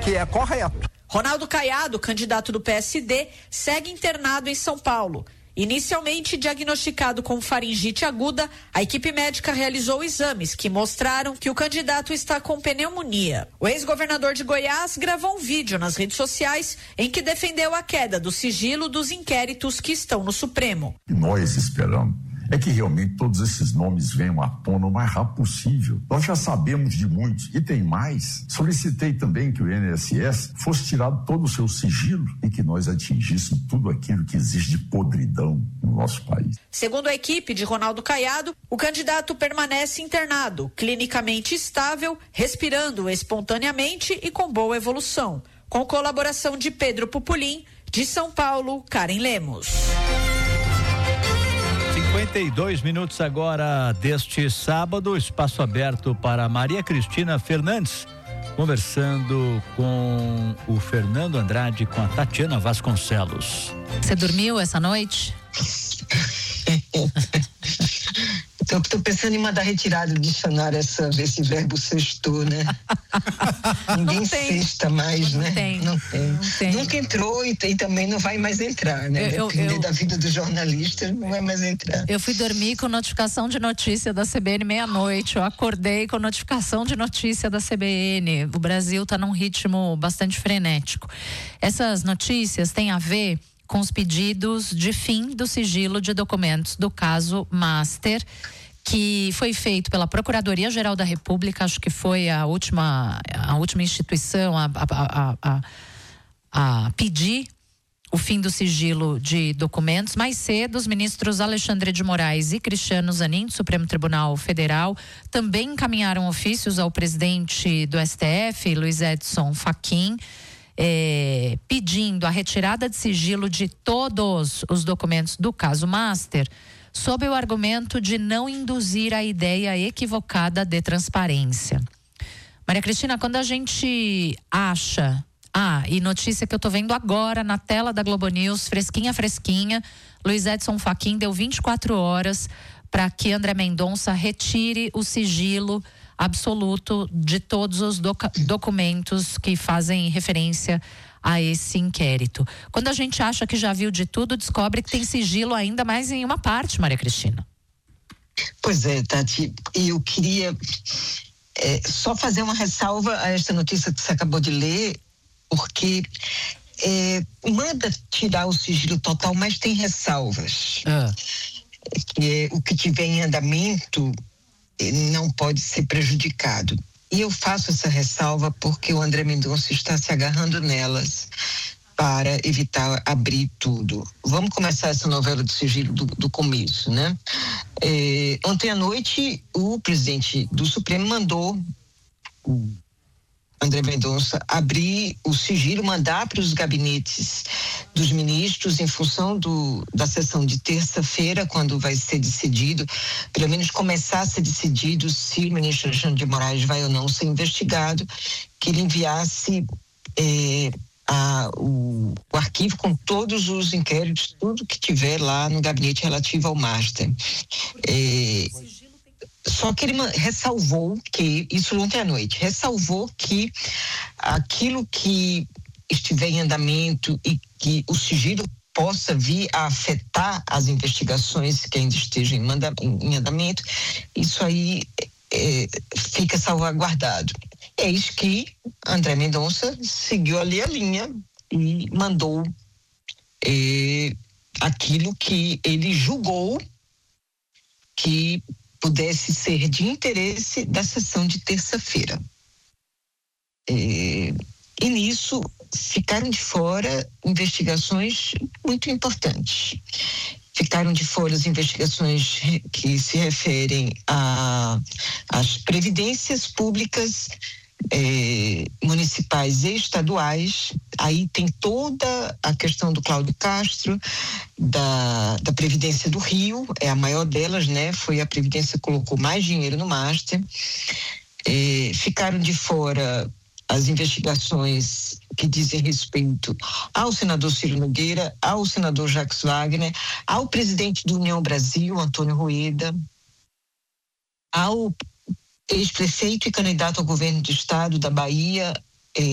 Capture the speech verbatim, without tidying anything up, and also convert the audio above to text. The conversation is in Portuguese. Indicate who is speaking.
Speaker 1: que é correto.
Speaker 2: Ronaldo Caiado, candidato do P S D, segue internado em São Paulo. Inicialmente diagnosticado com faringite aguda, a equipe médica realizou exames que mostraram que o candidato está com pneumonia. O ex-governador de Goiás gravou um vídeo nas redes sociais em que defendeu a queda do sigilo dos inquéritos que estão no Supremo.
Speaker 3: Nós esperamos é que realmente todos esses nomes venham à tona o mais rápido possível. Nós já sabemos de muitos e tem mais. Solicitei também que o I N S S fosse tirado todo o seu sigilo e que nós atingíssemos tudo aquilo que existe de podridão no nosso país.
Speaker 2: Segundo a equipe de Ronaldo Caiado, o candidato permanece internado, clinicamente estável, respirando espontaneamente e com boa evolução. Com colaboração de Pedro Pupulim, de São Paulo, Karen Lemos.
Speaker 4: cinquenta e dois minutos agora deste sábado, espaço aberto para Maria Cristina Fernandes, conversando com o Fernando Andrade, com a Tatiana Vasconcelos.
Speaker 5: Você dormiu essa noite?
Speaker 6: Então, tô pensando em mandar retirada do dicionário essa, esse verbo sextou, né? Ninguém sexta mais,
Speaker 5: não
Speaker 6: né?
Speaker 5: Tem.
Speaker 6: Não tem.
Speaker 5: Não tem.
Speaker 6: Nunca entrou e, e também não vai mais entrar, né?
Speaker 5: Eu,
Speaker 6: Depender
Speaker 5: eu,
Speaker 6: da vida do jornalista, não vai mais entrar.
Speaker 5: Eu fui dormir com notificação de notícia da C B N meia-noite. Eu acordei com notificação de notícia da C B N. O Brasil está num ritmo bastante frenético. Essas notícias têm a ver com os pedidos de fim do sigilo de documentos do caso Master, que foi feito pela Procuradoria-Geral da República, acho que foi a última, a última instituição a, a, a, a, a pedir o fim do sigilo de documentos. Mais cedo, os ministros Alexandre de Moraes e Cristiano Zanin, do Supremo Tribunal Federal, também encaminharam ofícios ao presidente do S T F, Luiz Edson Fachin, É, pedindo a retirada de sigilo de todos os documentos do caso Master, sob o argumento de não induzir a ideia equivocada de transparência. Maria Cristina, quando a gente acha, ah, e notícia que eu tô vendo agora na tela da Globo News, fresquinha, fresquinha, Luiz Edson Fachin deu vinte e quatro horas para que André Mendonça retire o sigilo absoluto de todos os doc- documentos que fazem referência a esse inquérito. Quando a gente acha que já viu de tudo, descobre que tem sigilo ainda mais em uma parte, Maria Cristina.
Speaker 6: Pois é, Tati, eu queria é, só fazer uma ressalva a esta notícia que você acabou de ler, porque é, manda tirar o sigilo total, mas tem ressalvas.
Speaker 5: Ah.
Speaker 6: Que é, o que tiver em andamento não pode ser prejudicado. E eu faço essa ressalva porque o André Mendonça está se agarrando nelas para evitar abrir tudo. Vamos começar essa novela do sigilo do, do começo, né? É, ontem à noite, o presidente do Supremo mandou o André Mendonça abrir o sigilo, mandar para os gabinetes dos ministros em função do, da sessão de terça-feira, quando vai ser decidido, pelo menos começar a ser decidido se o ministro Alexandre de Moraes vai ou não ser investigado, que ele enviasse é, a, o, o arquivo com todos os inquéritos, tudo que tiver lá no gabinete relativo ao Master. É, Só que ele ressalvou que, isso ontem à noite, ressalvou que aquilo que estiver em andamento e que o sigilo possa vir a afetar as investigações que ainda estejam em, manda, em andamento, isso aí é, fica salvaguardado. Eis que André Mendonça seguiu ali a linha e mandou é, aquilo que ele julgou que pudesse ser de interesse da sessão de terça-feira. É, e nisso ficaram de fora investigações muito importantes. Ficaram de fora as investigações que se referem às previdências públicas é, municipais e estaduais. Aí tem toda a questão do Cláudio Castro, da, da Previdência do Rio, é a maior delas, né? Foi a Previdência que colocou mais dinheiro no Master. É, ficaram de fora as investigações que dizem respeito ao senador Ciro Nogueira, ao senador Jacques Wagner, ao presidente do União Brasil, Antônio Rueda, ao ex-prefeito e candidato ao governo do estado da Bahia,